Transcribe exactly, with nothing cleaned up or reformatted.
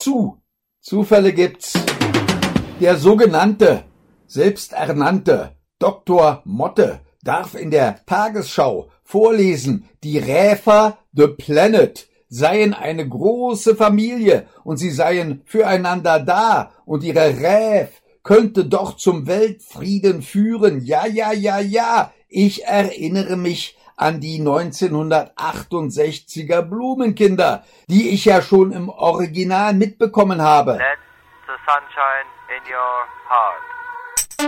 zu. Zufälle gibt's. Der sogenannte, selbsternannte Doktor Motte darf in der Tagesschau vorlesen, die Räfer the Planet seien eine große Familie und sie seien füreinander da und ihre Räf könnte doch zum Weltfrieden führen. Ja, ja, ja, ja. Ich erinnere mich an die neunzehnhundertachtundsechziger Blumenkinder, die ich ja schon im Original mitbekommen habe. Let the sunshine in your heart.